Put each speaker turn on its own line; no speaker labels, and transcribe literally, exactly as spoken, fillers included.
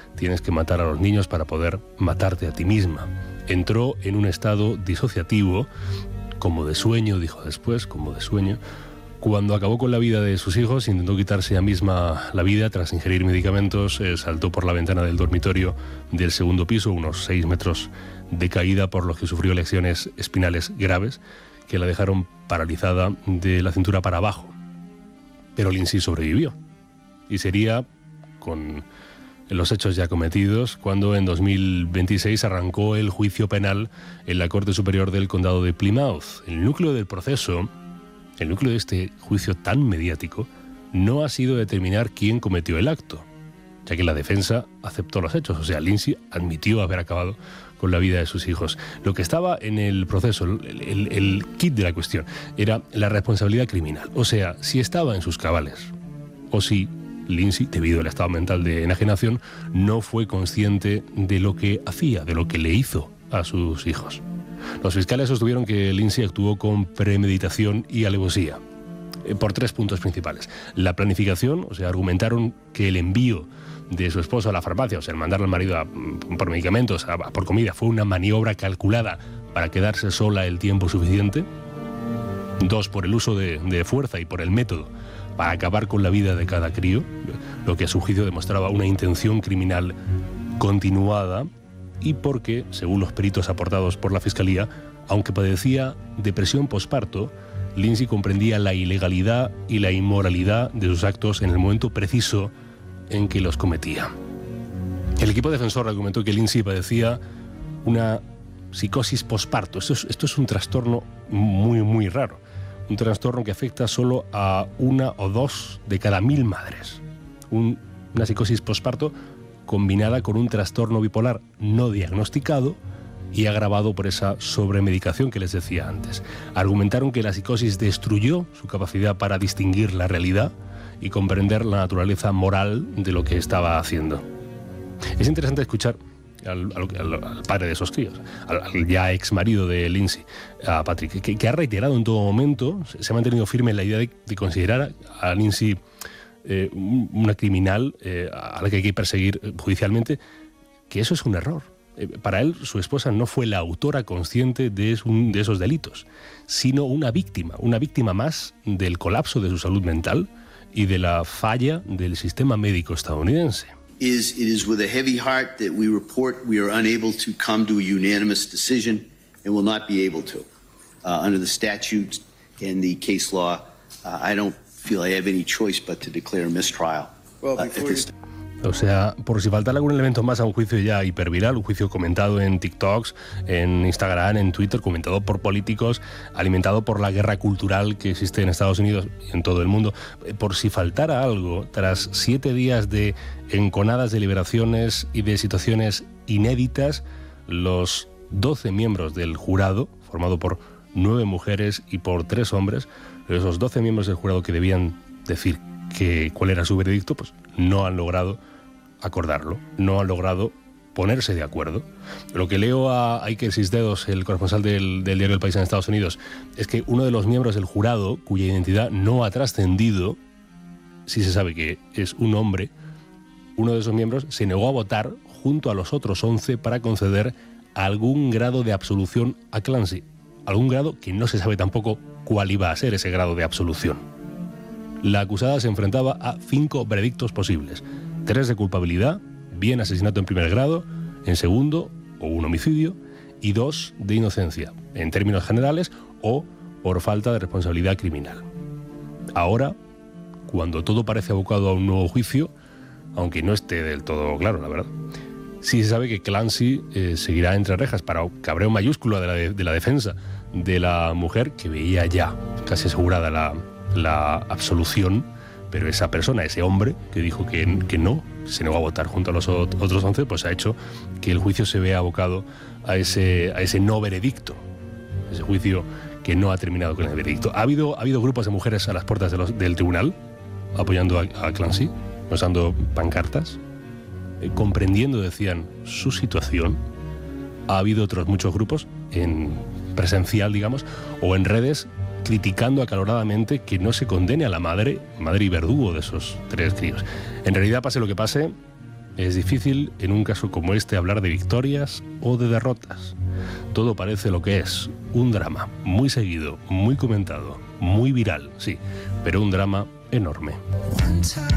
tienes que matar a los niños para poder matarte a ti misma. Entró en un estado disociativo, como de sueño, dijo después, como de sueño. Cuando acabó con la vida de sus hijos, intentó quitarse ella misma la vida tras ingerir medicamentos, eh, saltó por la ventana del dormitorio del segundo piso, unos seis metros de caída, por los que sufrió lesiones espinales graves que la dejaron paralizada de la cintura para abajo. Pero Lindsay sobrevivió y sería, con los hechos ya cometidos, cuando en dos mil veintiséis arrancó el juicio penal en la Corte Superior del Condado de Plymouth. El núcleo del proceso, el núcleo de este juicio tan mediático, no ha sido determinar quién cometió el acto, ya que la defensa aceptó los hechos. O sea, Lindsay admitió haber acabado con la vida de sus hijos. Lo que estaba en el proceso, el, el, el kit de la cuestión, era la responsabilidad criminal. O sea, si estaba en sus cabales o si Lindsay, debido al estado mental de enajenación, no fue consciente de lo que hacía, de lo que le hizo a sus hijos. Los fiscales sostuvieron que Lindsay actuó con premeditación y alevosía, eh, por tres puntos principales. La planificación, o sea, argumentaron que el envío de su esposo a la farmacia, o sea, el mandar al marido a, por medicamentos, a, a por comida, fue una maniobra calculada para quedarse sola el tiempo suficiente. Dos, por el uso de, de fuerza y por el método para acabar con la vida de cada crío, lo que a su juicio demostraba una intención criminal continuada, y porque, según los peritos aportados por la Fiscalía, aunque padecía depresión posparto, Lindsay comprendía la ilegalidad y la inmoralidad de sus actos en el momento preciso en que los cometía. El equipo defensor argumentó que Lindsay padecía una psicosis posparto. Esto es, esto es un trastorno muy, muy raro. Un trastorno que afecta solo a una o dos de cada mil madres. Un, una psicosis posparto combinada con un trastorno bipolar no diagnosticado y agravado por esa sobremedicación que les decía antes. Argumentaron que la psicosis destruyó su capacidad para distinguir la realidad y comprender la naturaleza moral de lo que estaba haciendo. Es interesante escuchar al, al, al padre de esos críos, al, al ya ex marido de Lindsay, a Patrick, que, que ha reiterado en todo momento, se ha mantenido firme en la idea de, de considerar a Lindsay eh, una criminal eh, a la que hay que perseguir judicialmente, que eso es un error. Eh, para él, su esposa no fue la autora consciente de, un, de esos delitos, sino una víctima, una víctima más del colapso de su salud mental y de la falla del sistema médico estadounidense.
Is it is with a heavy heart that we report we are unable to come to a unanimous decision and will not be able to. Uh, under the statutes and the case law, uh, I don't feel I have any choice but to declare a mistrial uh, at this time.
O sea, por si faltara algún elemento más a un juicio ya hiperviral, un juicio comentado en TikToks, en Instagram, en Twitter, comentado por políticos, alimentado por la guerra cultural que existe en Estados Unidos y en todo el mundo, por si faltara algo, tras siete días de enconadas deliberaciones y de situaciones inéditas, los doce miembros del jurado, formado por nueve mujeres y por tres hombres, esos doce miembros del jurado que debían decir que cuál era su veredicto, pues no han logrado acordarlo, no han logrado ponerse de acuerdo. Lo que leo a Iker Cisneros, el corresponsal del, del diario El País en Estados Unidos, es que uno de los miembros del jurado, cuya identidad no ha trascendido, sí se sabe que es un hombre, uno de esos miembros se negó a votar junto a los otros once para conceder algún grado de absolución a Clancy, algún grado que no se sabe tampoco cuál iba a ser ese grado de absolución. La acusada se enfrentaba a cinco veredictos posibles: tres de culpabilidad, bien asesinato en primer grado, en segundo, o un homicidio, y dos de inocencia, en términos generales, o por falta de responsabilidad criminal. Ahora, cuando todo parece abocado a un nuevo juicio, aunque no esté del todo claro, la verdad, sí se sabe que Clancy eh, seguirá entre rejas, para cabreo mayúsculo de la, de, de la defensa de la mujer, que veía ya casi asegurada la, la absolución, pero esa persona, ese hombre que dijo que, que no, se negó a votar junto a los otros once, pues ha hecho que el juicio se vea abocado a ese, a ese no veredicto, ese juicio que no ha terminado con el veredicto. Ha habido, ha habido grupos de mujeres a las puertas de los, del tribunal apoyando a, a Clancy, usando pancartas, eh, comprendiendo, decían, su situación. Ha habido otros muchos grupos en presencial, digamos, o en redes, criticando acaloradamente que no se condene a la madre, madre y verdugo de esos tres críos. En realidad, pase lo que pase, Es difícil en un caso como este hablar de victorias o de derrotas. Todo parece lo que es, un drama, muy seguido, muy comentado, muy viral, sí, pero un drama enorme.